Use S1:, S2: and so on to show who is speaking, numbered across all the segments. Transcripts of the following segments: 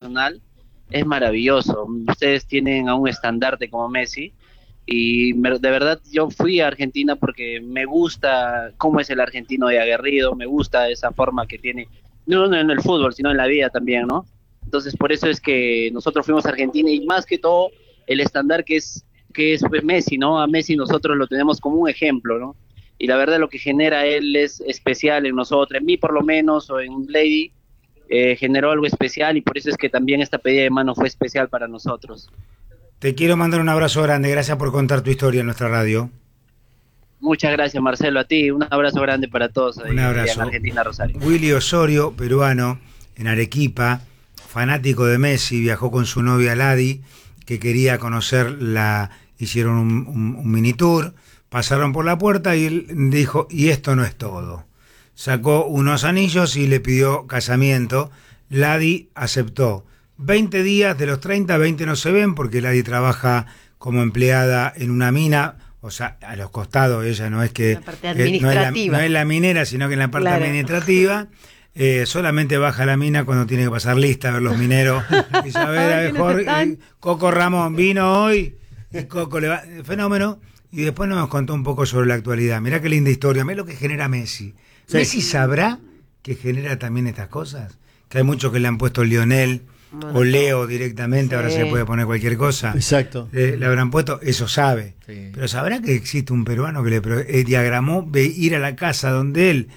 S1: personal, es maravilloso. Ustedes tienen a un estandarte como Messi y de verdad yo fui a Argentina porque me gusta cómo es el argentino de aguerrido, me gusta esa forma que tiene, no en el fútbol, sino en la vida también, ¿no? Entonces por eso es que nosotros fuimos a Argentina y más que todo el estándar que es pues, Messi, ¿no? A Messi nosotros lo tenemos como un ejemplo, ¿no? Y la verdad lo que genera él es especial en nosotros, en mí por lo menos, o en Lady, generó algo especial y por eso es que también esta pedida de mano fue especial para nosotros.
S2: Te quiero mandar un abrazo grande, gracias por contar tu historia en nuestra radio.
S1: Muchas gracias, Marcelo, a ti, un abrazo grande para todos ahí,
S2: Un abrazo.
S1: en Argentina, Rosario.
S2: Willy Osorio, peruano, en Arequipa, fanático de Messi, viajó con su novia Ladi, que quería conocerla, hicieron un mini tour, pasaron por la puerta y él dijo, y esto no es todo. Sacó unos anillos y le pidió casamiento. Ladi aceptó. 20 días de los 30, 20 no se ven porque Ladi trabaja como empleada en una mina, o sea, a los costados, ella no es que...
S3: La parte administrativa.
S2: No es la minera, sino que en la parte
S3: Claro.
S2: administrativa. Solamente baja a la mina cuando tiene que pasar lista a ver los mineros. Y dice, a ver, mejor, Coco Ramón vino hoy, y Coco le va... Fenómeno. Y después nos contó un poco sobre la actualidad. Mirá qué linda historia, mirá lo que genera Messi. Sí. ¿Messi sabrá que genera también estas cosas? Que hay muchos que le han puesto Lionel o Leo directamente, sí. Ahora se puede poner cualquier cosa.
S4: Exacto.
S2: Le habrán puesto, eso sabe.
S4: Sí. Pero
S2: ¿sabrá que existe un peruano que le diagramó ir a la casa donde él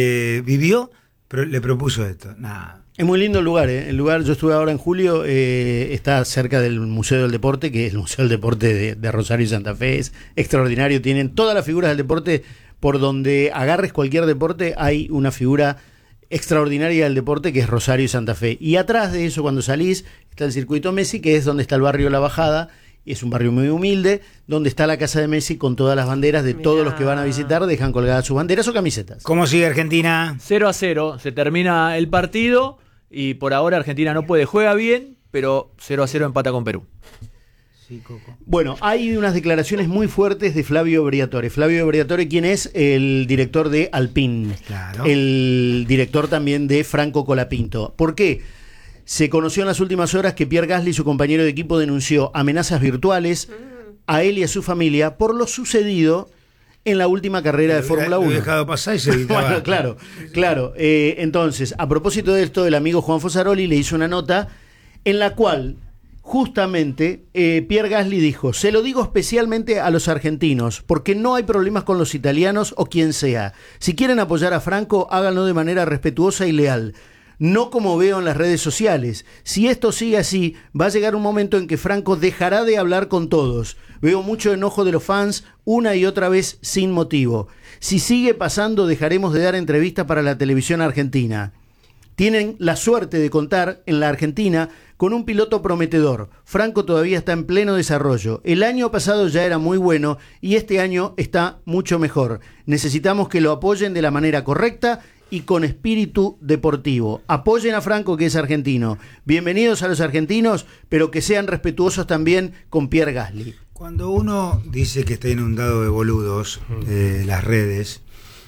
S2: vivió, pero le propuso esto? Nada.
S4: Es muy lindo el lugar, ¿eh? El lugar, yo estuve ahora en julio, está cerca del Museo del Deporte, que es el Museo del Deporte de Rosario y Santa Fe, es extraordinario, tienen todas las figuras del deporte, por donde agarres cualquier deporte hay una figura extraordinaria del deporte que es Rosario y Santa Fe. Y atrás de eso, cuando salís, está el circuito Messi, que es donde está el barrio La Bajada, es un barrio muy humilde, donde está la casa de Messi con todas las banderas de todos los que van a visitar, dejan colgadas sus banderas o camisetas.
S2: ¿Cómo sigue Argentina?
S5: 0-0, se termina el partido y por ahora Argentina no puede, juega bien, pero 0-0 empata con Perú.
S2: Sí, Coco.
S4: Bueno, hay unas declaraciones muy fuertes de Flavio Briatore. Flavio Briatore, ¿quién es? El director de Alpine.
S2: Claro.
S4: El director también de Franco Colapinto. ¿Por qué? Se conoció en las últimas horas que Pierre Gasly, su compañero de equipo, denunció amenazas virtuales a él y a su familia por lo sucedido en la última carrera de Fórmula 1.
S2: Lo he dejado pasar y se evitaba.
S4: Bueno, claro. Entonces, a propósito de esto, el amigo Juan Fosaroli le hizo una nota en la cual justamente Pierre Gasly dijo: se lo digo especialmente a los argentinos, porque no hay problemas con los italianos o quien sea. Si quieren apoyar a Franco, háganlo de manera respetuosa y leal. No como veo en las redes sociales. Si esto sigue así, va a llegar un momento en que Franco dejará de hablar con todos. Veo mucho enojo de los fans una y otra vez sin motivo. Si sigue pasando, dejaremos de dar entrevistas para la televisión argentina. Tienen la suerte de contar en la Argentina con un piloto prometedor. Franco todavía está en pleno desarrollo. El año pasado ya era muy bueno y este año está mucho mejor. Necesitamos que lo apoyen de la manera correcta y con espíritu deportivo. Apoyen a Franco, que es argentino. Bienvenidos a los argentinos, pero que sean respetuosos también con Pierre Gasly.
S2: Cuando uno dice que está inundado de boludos, las redes,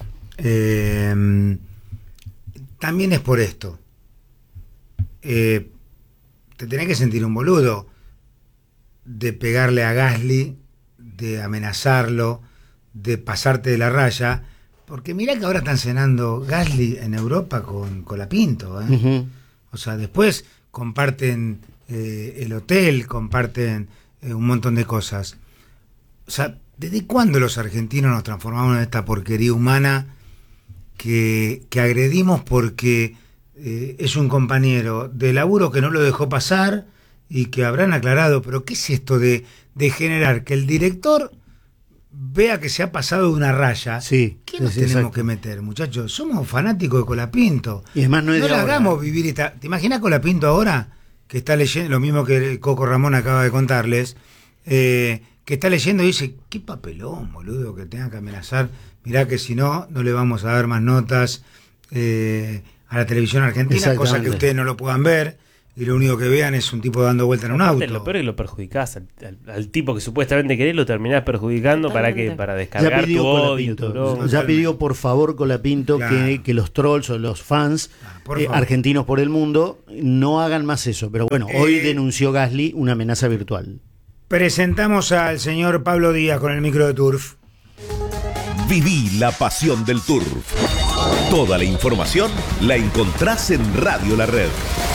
S2: también es por esto. Te tenés que sentir un boludo de pegarle a Gasly, de amenazarlo, de pasarte de la raya. Porque mirá que ahora están cenando Gasly en Europa con Colapinto, ¿eh?
S4: Uh-huh.
S2: O sea, después comparten el hotel, comparten un montón de cosas. O sea, ¿desde cuándo los argentinos nos transformamos en esta porquería humana que agredimos porque es un compañero de laburo que no lo dejó pasar y que habrán aclarado? Pero ¿qué es esto de generar que el director vea que se ha pasado de una raya?
S4: Sí,
S2: ¿Qué nos tenemos que meter, muchachos? Somos fanáticos de Colapinto.
S4: Y es más, no
S2: le
S4: ahora.
S2: hagamos vivir esta... ¿Te imaginas Colapinto ahora? Que está leyendo, lo mismo que el Coco Ramón acaba de contarles, que está leyendo y dice: qué papelón, boludo, que tenga que amenazar. Mirá que si no, no le vamos a dar más notas a la televisión argentina, cosa que ustedes no lo puedan ver, y lo único que vean es un tipo dando vuelta en un auto.
S3: Lo peor es que lo perjudicás al tipo que supuestamente querés, lo terminás perjudicando. ¿Para qué? Para descargar tu odio, tu bronca.
S4: Ya pidió por favor Colapinto que los trolls o los fans argentinos por el mundo no hagan más eso. Pero bueno, hoy denunció Gasly una amenaza virtual.
S2: Presentamos al señor Pablo Díaz con el micro de Turf.
S6: Viví la pasión del Turf. Toda la información la encontrás en Radio La Red.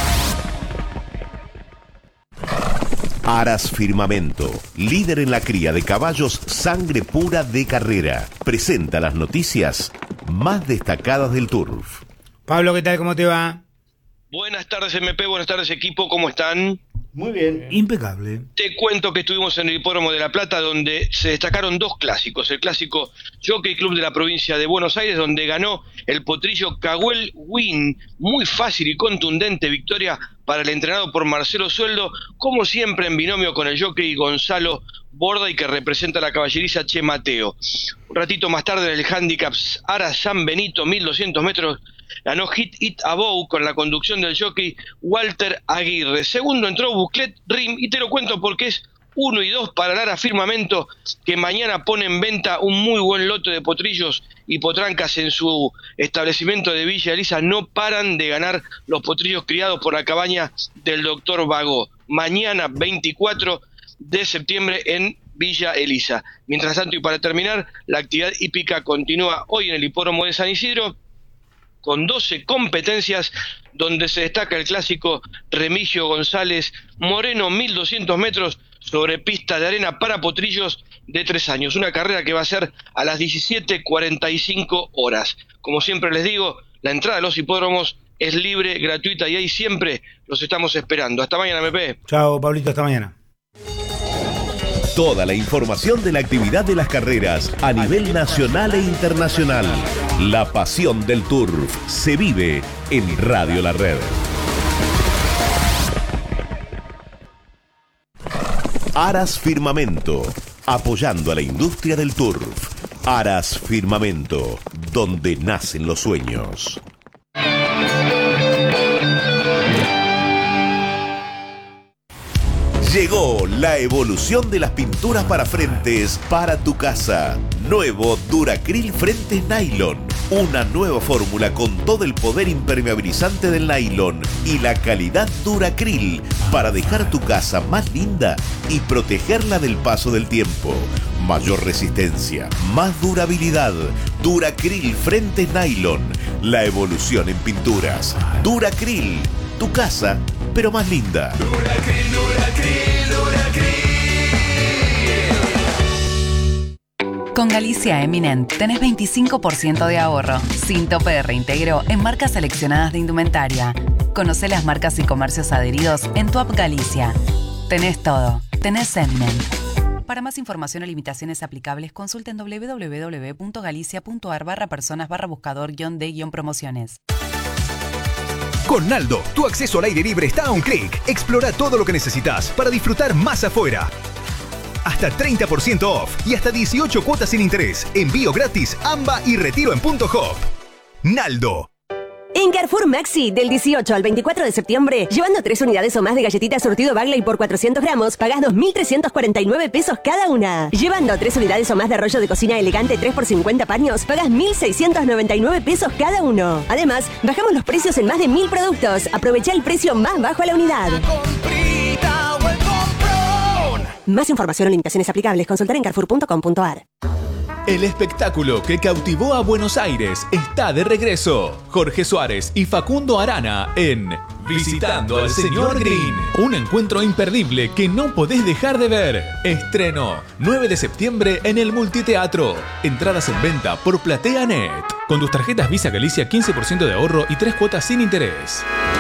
S6: Aras Firmamento, líder en la cría de caballos sangre pura de carrera, presenta las noticias más destacadas del Turf.
S2: Pablo, ¿qué tal? ¿Cómo te va?
S7: Buenas tardes, MP, buenas tardes, equipo, ¿cómo están?
S4: Muy bien.
S2: Impecable.
S7: Te cuento que estuvimos en el Hipódromo de La Plata, donde se destacaron dos clásicos. El clásico Jockey Club de la provincia de Buenos Aires, donde ganó el potrillo Caguel Win. Muy fácil y contundente victoria para el entrenado por Marcelo Sueldo, como siempre en binomio con el jockey Gonzalo Borda, y que representa a la caballeriza Che Mateo. Un ratito más tarde en el Handicaps Aras San Benito, 1200 metros, ganó Hit It Above con la conducción del jockey Walter Aguirre. Segundo entró Buclet Rim, y te lo cuento porque es 1 y 2 para el Aras Firmamento, que mañana pone en venta un muy buen lote de potrillos y potrancas en su establecimiento de Villa Elisa. No paran de ganar los potrillos criados por la cabaña del doctor Bagó. Mañana 24 de septiembre en Villa Elisa. Mientras tanto, y para terminar, la actividad hípica continúa hoy en el Hipódromo de San Isidro, con 12 competencias, donde se destaca el clásico Remigio González Moreno, 1200 metros sobre pista de arena para potrillos de 3 años. Una carrera que va a ser a las 17:45 horas. Como siempre les digo, la entrada a los hipódromos es libre, gratuita, y ahí siempre los estamos esperando. Hasta mañana, MP.
S2: Chao, Pablito, hasta mañana.
S6: Toda la información de la actividad de las carreras a nivel nacional e internacional. La pasión del Turf se vive en Radio La Red. Aras Firmamento, apoyando a la industria del turf. Aras Firmamento, donde nacen los sueños. Llegó la evolución de las pinturas para frentes para tu casa. Nuevo Duracril Frentes Nylon. Una nueva fórmula con todo el poder impermeabilizante del nylon y la calidad Duracril para dejar tu casa más linda y protegerla del paso del tiempo. Mayor resistencia, más durabilidad. Duracril Frentes Nylon. La evolución en pinturas. Duracril. Tu casa, pero más linda. Duracril, Duracril, Duracril.
S8: Con Galicia Eminent tenés 25% de ahorro, sin tope de reintegro en marcas seleccionadas de indumentaria. Conocé las marcas y comercios adheridos en tu app Galicia. Tenés todo. Tenés Eminent. Para más información o limitaciones aplicables, consulten www.galicia.ar/personas/buscador-de-promociones.
S9: Con Naldo, tu acceso al aire libre está a un clic. Explora todo lo que necesitas para disfrutar más afuera. Hasta 30% off y hasta 18 cuotas sin interés. Envío gratis, AMBA y retiro en Punto Hop. Naldo.
S10: En Carrefour Maxi, del 18 al 24 de septiembre, llevando 3 unidades o más de galletitas surtido Bagley por 400 gramos, pagás 2.349 pesos cada una. Llevando 3 unidades o más de rollo de cocina elegante 3 por 50 paños, pagás 1.699 pesos cada uno. Además, bajamos los precios en más de 1.000 productos. Aprovecha el precio más bajo a la unidad. Más información o limitaciones aplicables, consultar en carrefour.com.ar.
S9: El espectáculo que cautivó a Buenos Aires está de regreso. Jorge Suárez y Facundo Arana en Visitando al Señor Green. Un encuentro imperdible que no podés dejar de ver. Estreno 9 de septiembre en el Multiteatro. Entradas en venta por PlateaNet. Con tus tarjetas Visa Galicia, 15% de ahorro y 3 cuotas sin interés.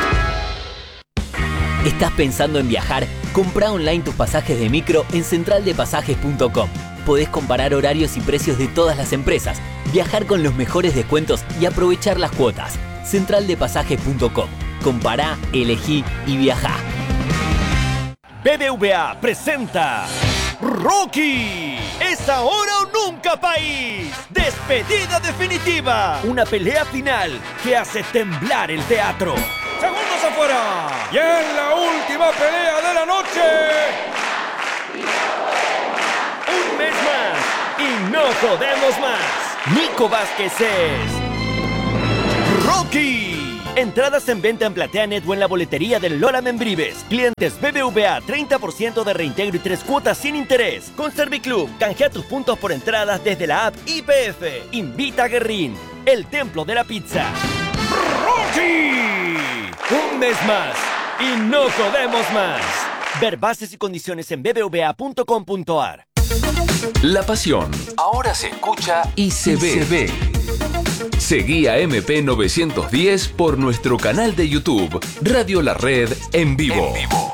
S11: ¿Estás pensando en viajar? Comprá online tus pasajes de micro en centraldepasajes.com. Podés comparar horarios y precios de todas las empresas, viajar con los mejores descuentos y aprovechar las cuotas. Centraldepasajes.com. Compará, elegí y viajá.
S12: BBVA presenta Rocky. Es ahora o nunca, país. Despedida definitiva. Una pelea final que hace temblar el teatro. Segundos a afuera. Y en la última pelea de la noche, un mes más y no jodemos más. Nico Vázquez es Rocky. Entradas en venta en PlateaNet o en la boletería del Lola Membrives. Clientes BBVA, 30% de reintegro y 3 cuotas sin interés. Con Serviclub, canjea tus puntos por entradas desde la app IPF. Invita a Guerrín, el templo de la pizza. ¡Rocky! Un mes más y no jodemos más. Ver bases y condiciones en bbva.com.ar.
S9: La pasión ahora se escucha y se ve. Seguí a MP910 por nuestro canal de YouTube, Radio La Red en vivo.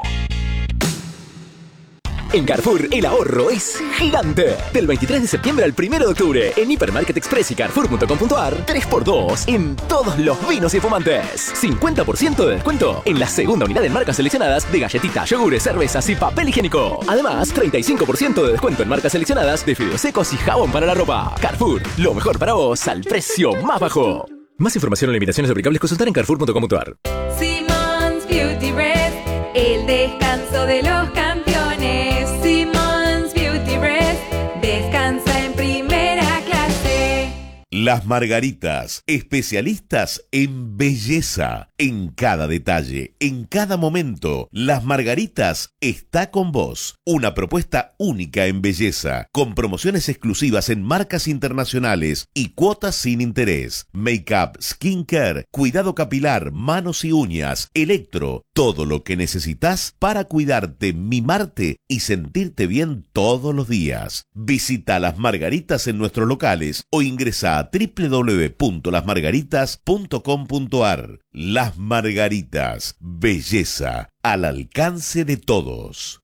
S13: En Carrefour, el ahorro es gigante. Del 23 de septiembre al 1 de octubre, en Hipermarket Express y Carrefour.com.ar, 3x2 en todos los vinos y espumantes. 50% de descuento en la segunda unidad en marcas seleccionadas de galletitas, yogures, cervezas y papel higiénico. Además, 35% de descuento en marcas seleccionadas de fideos secos y jabón para la ropa. Carrefour, lo mejor para vos al precio más bajo. Más información o limitaciones aplicables, consultar en Carrefour.com.ar.
S14: Simmons Beauty Rest, el descanso de los campeones. Simmons Beauty Rest, descansa en primera clase.
S6: Las Margaritas, especialistas en belleza. En cada detalle, en cada momento, Las Margaritas está con vos. Una propuesta única en belleza, con promociones exclusivas en marcas internacionales y cuotas sin interés. Make-up, skincare, cuidado capilar, manos y uñas, electro, todo lo que necesitas para cuidarte, mimarte y sentirte bien todos los días. Visita Las Margaritas en nuestros locales o ingresa a www.lasmargaritas.com.ar. Las Margaritas, belleza al alcance de todos.